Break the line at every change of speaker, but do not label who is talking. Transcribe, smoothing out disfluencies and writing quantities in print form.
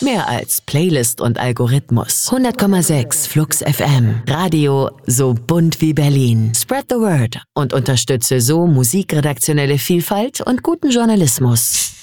Mehr als Playlist und Algorithmus. 100,6 Flux FM. Radio so bunt wie Berlin. Spread the word und unterstütze so musikredaktionelle Vielfalt und guten Journalismus.